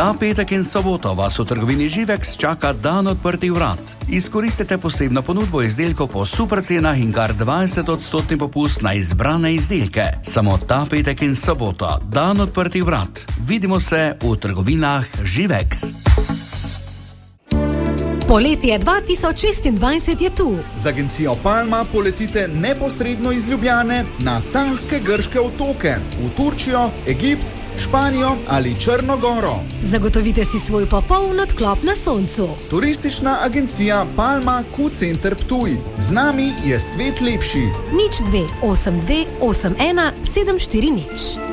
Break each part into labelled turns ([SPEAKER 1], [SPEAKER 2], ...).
[SPEAKER 1] Ta petek in soboto vas v trgovini Živex čaka dan odprtih vrat. Izkoristite posebno ponudbo izdelkov po super cenah in kar 20% popust na izbrane izdelke. Samo ta petek in soboto, dan odprtih vrat. Vidimo se v trgovinah Živex.
[SPEAKER 2] Poletje 2026 je tu.
[SPEAKER 3] Z agencijo Palma poletite neposredno iz Ljubljane na Sanske grške otoke, v Turčijo, Egipt, Španijo ali Črno goro.
[SPEAKER 2] Zagotovite si svoj popoln odklop na soncu.
[SPEAKER 3] Turistična agencija Palma Q-Center Ptuj. Z nami je svet lepši.
[SPEAKER 2] 02 82 81 740.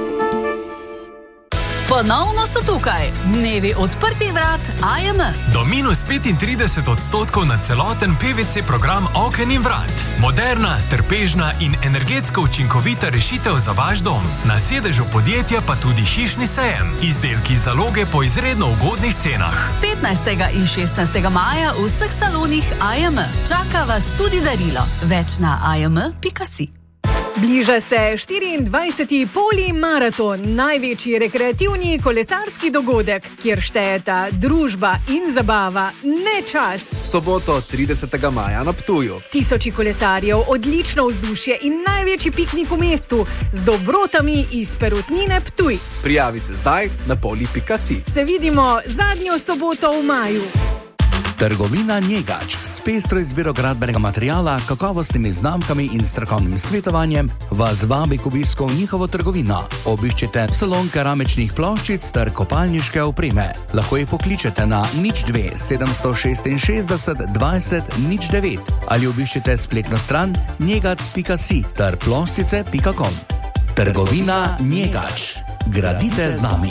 [SPEAKER 4] Ponovno so tukaj dnevi odprtih vrat AJM.
[SPEAKER 5] Do -35% na celoten PVC program oken in vrat. Moderna, trpežna in energetsko učinkovita rešitev za vaš dom. Na sedežu podjetja pa tudi hišni sejem. Izdelki zaloge po izredno ugodnih cenah.
[SPEAKER 4] 15. in 16. maja v vseh salonih AJM. Čaka vas tudi darilo. Več na ajm.si.
[SPEAKER 6] Bliža se 24. Polimaraton, največji rekreativni kolesarski dogodek, kjer štejeta družba in zabava, ne čas.
[SPEAKER 7] V soboto 30. maja na Ptuju.
[SPEAKER 6] Tisoči kolesarjev, odlično vzdušje in največji piknik v mestu z dobrotami iz Perutnine Ptuj.
[SPEAKER 7] Prijavi se zdaj na poli.si.
[SPEAKER 6] Se vidimo zadnjo soboto v maju.
[SPEAKER 1] Trgovina Njegač s pestro izbiro gradbenega materiala, kakovostnimi znamkami in strokovnim svetovanjem vas vabi k obisku v njihovo trgovino. Obiščite salon keramičnih ploščic ter kopalniške opreme. Lahko jih pokličete na 02 766 20 09 ali obiščite spletno stran njegac.si ter ploščice.com. Trgovina Njegač. Gradite z nami.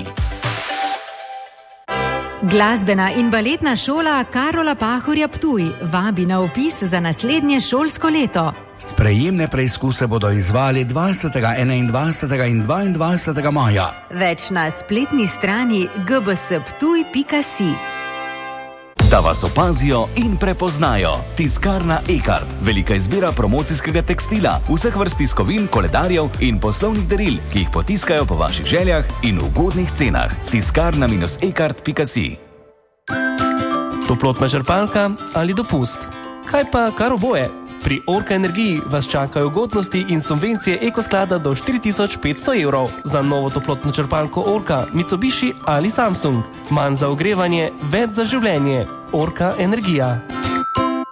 [SPEAKER 8] Glasbena in baletna šola Karola Pahorja Ptuj vabi na vpis za naslednje šolsko leto.
[SPEAKER 1] Sprejemne preizkuse bodo izvali 20., 21. in 22. maja.
[SPEAKER 8] Več na spletni strani gbsptuj.si.
[SPEAKER 9] Da vas opazijo in prepoznajo. Tiskarna Ekart. Velika izbira promocijskega tekstila, vseh vrst tiskovin, koledarjev in poslovnih daril, ki jih potiskajo po vaših željah in ugodnih cenah. Tiskarna-ekart.si.
[SPEAKER 10] Toplotna črpalka ali dopust? Kaj pa kar oboje? Pri Orka Energiji vas čakajo ugodnosti in subvencije ekosklada do 4500 evrov za novo toplotno črpalko Orka, Mitsubishi ali Samsung. Manj za ogrevanje, več za življenje. Orka Energija.